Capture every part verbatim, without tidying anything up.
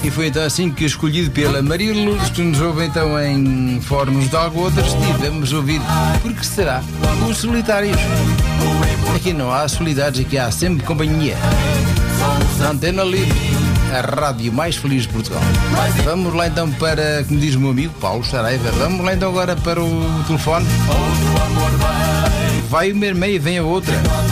E foi então assim que, escolhido pela Maria Lourdes, que nos ouve então em Fóruns de Algodres, tivemos ouvido Porque Será Os Solitários. Aqui não há solidários, aqui há sempre companhia. Na Antena Livre, a rádio mais feliz de Portugal. Vamos lá então para, como diz o meu amigo Paulo Saraiva, vamos lá então agora para o telefone. Vai uma irmã e vem a outra.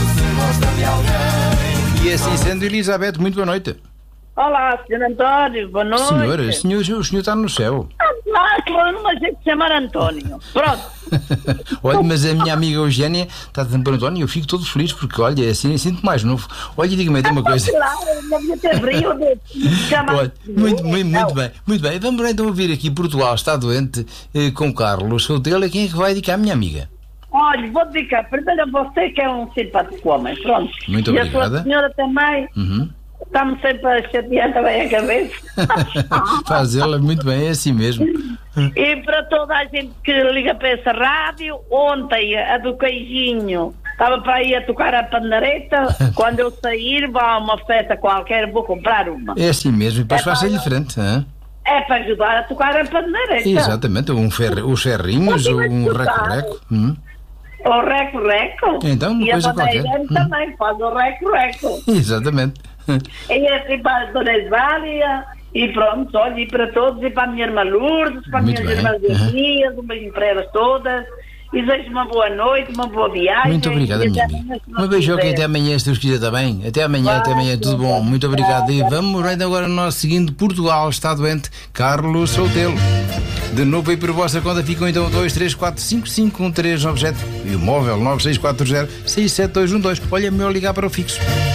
E assim sendo, Elizabeth, muito boa noite. Olá, senhor António, boa noite. Senhora, senhor, o senhor está no céu. Ah, claro, mas é de chamar António. Pronto. Olha, mas a minha amiga Eugénia está dizendo para o António, eu fico todo feliz porque, olha, assim sinto mais novo. Olha, diga-me uma coisa. Claro, não devia ter brilho de chamar. Olha, muito, muito, muito bem, muito bem. Vamos lá então ouvir aqui Portugal está doente eh, com Carlos Soutelo. E quem é que vai dedicar a minha amiga? Olha, vou dedicar primeiro a você, que é um simpático homem. Pronto. Muito e obrigada. E a sua senhora também. Uhum. Está-me sempre a chatear também a cabeça. Faz ela muito bem, é assim mesmo. E para toda a gente que liga para essa rádio, ontem a do Queijinho estava para ir a tocar a pandareta. Quando eu sair, vou a uma festa qualquer, vou comprar uma. É assim mesmo, e depois É faça para- diferente. Hein? É para ajudar a tocar a pandareta. Exatamente, um ferre, os ferrinhos, Pode um escutar. reco-reco. Hum. O reco-reco. Então, uma e coisa a pandeirante qualquer. Hum. também faz o reco-reco. Exatamente. E assim para a Dona Esvália, e pronto, olha, e para todos, e para a minha irmã Lourdes, para as Muito minhas bem. irmãs Uhum. Dias, um beijinho para elas todas, e desejo uma boa noite, uma boa viagem. Muito obrigada, e minha até amiga. amanhã, se não Um beijoca e quiser. até amanhã, se Deus quiser também. Até amanhã, até amanhã, tudo bom. Muito obrigado. E vamos lá então agora no nosso seguinte Portugal está doente, Carlos Soutelo. De novo aí por vossa conta ficam então dois três quatro cinco cinco um três nove sete e o móvel nove seis quatro zero seis sete dois um dois. Olha, é melhor ligar para o fixo.